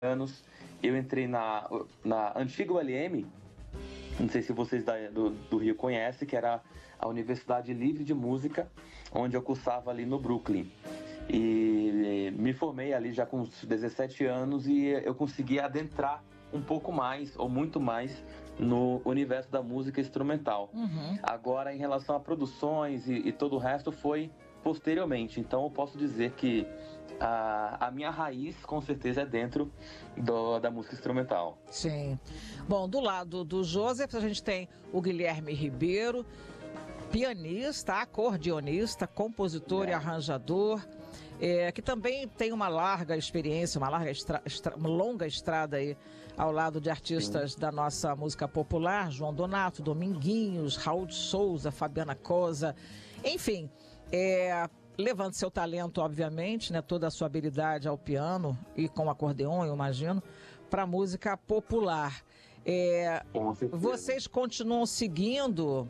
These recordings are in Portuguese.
anos, eu entrei na antiga ULM, não sei se vocês do Rio conhecem, que era a Universidade Livre de Música, onde eu cursava ali no Brooklyn. E me formei ali já com uns 17 anos e eu consegui adentrar um pouco mais, ou muito mais, no universo da música instrumental. Agora, em relação a produções e todo o resto, foi posteriormente. Então, eu posso dizer que a minha raiz, com certeza, é dentro da música instrumental. Sim. Bom, do lado do Joseph, a gente tem o Guilherme Ribeiro, pianista, acordeonista, compositor e arranjador, que também tem uma larga experiência, uma longa estrada aí ao lado de artistas da nossa música popular, João Donato, Dominguinhos, Raul de Souza, Fabiana Cosa, enfim, levando seu talento, obviamente, né, toda a sua habilidade ao piano e com o acordeon, eu imagino, para a música popular. Vocês continuam seguindo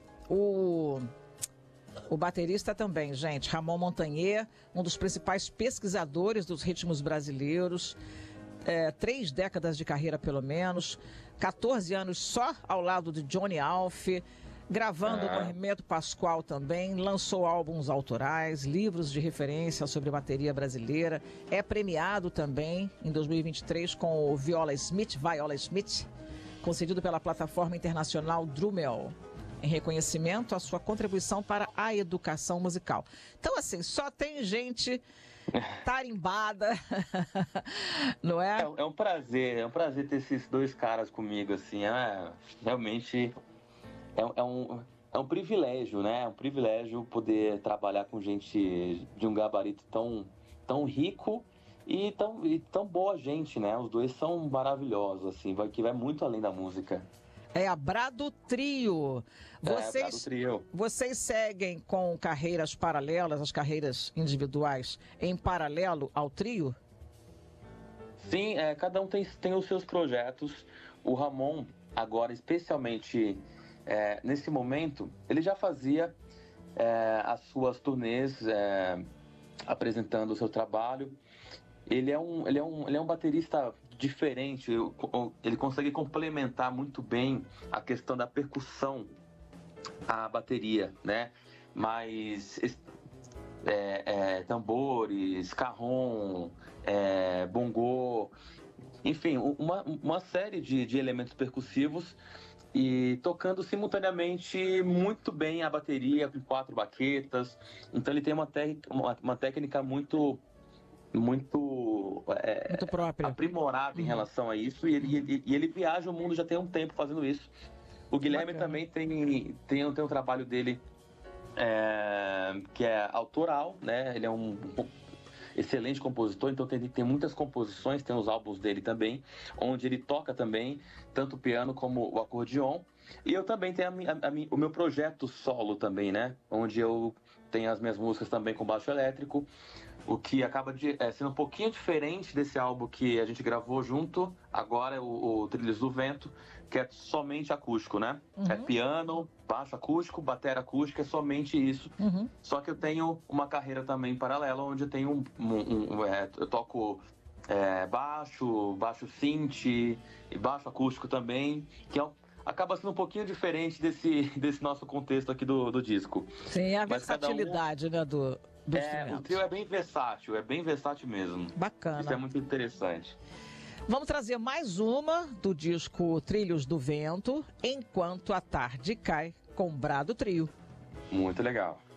o baterista também, gente, Ramon Montagnier, um dos principais pesquisadores dos ritmos brasileiros, 3 décadas de carreira pelo menos, 14 anos só ao lado de Johnny Alf, gravando com Hermeto Pascoal também, lançou álbuns autorais, livros de referência sobre bateria brasileira, é premiado também em 2023 com o Viola Smith, concedido pela plataforma internacional Drummel, em reconhecimento à sua contribuição para a educação musical. Então, assim, só tem gente tarimbada, não é? É um prazer ter esses dois caras comigo, assim, realmente é um privilégio, né? É um privilégio poder trabalhar com gente de um gabarito tão rico e tão boa gente, né? Os dois são maravilhosos, assim, que vai muito além da música. É a Brado Trio. Vocês seguem com carreiras paralelas, as carreiras individuais, em paralelo ao trio? Sim, cada um tem os seus projetos. O Ramon, agora, especialmente nesse momento, ele já fazia as suas turnês apresentando o seu trabalho. Ele é um baterista diferente, ele consegue complementar muito bem a questão da percussão à bateria, né? Mas tambores, carrom, bongô, enfim, uma série de elementos percussivos e tocando simultaneamente muito bem a bateria com 4 baquetas. Então ele tem uma técnica muito própria, aprimorada em relação a isso, e ele viaja o mundo já tem um tempo fazendo isso. O Guilherme também tem um trabalho dele que é autoral, né? Ele é um excelente compositor, então tem muitas composições, tem os álbuns dele também, onde ele toca também tanto o piano como o acordeon. E eu também tenho o meu projeto solo também, né? Onde eu tenho as minhas músicas também com baixo elétrico, o que acaba sendo um pouquinho diferente desse álbum que a gente gravou junto, agora é o Trilhos do Vento, que é somente acústico, né? É piano, baixo acústico, bateria acústica, é somente isso. Só que eu tenho uma carreira também paralela, onde eu tenho eu toco baixo synth e baixo acústico também, que acaba sendo um pouquinho diferente desse nosso contexto aqui do disco. Sim, a versatilidade, né, do instrumento. O trio é bem versátil mesmo. Bacana. Isso é muito interessante. Vamos trazer mais uma do disco Trilhos do Vento, Enquanto a Tarde Cai, com Brado Trio. Muito legal.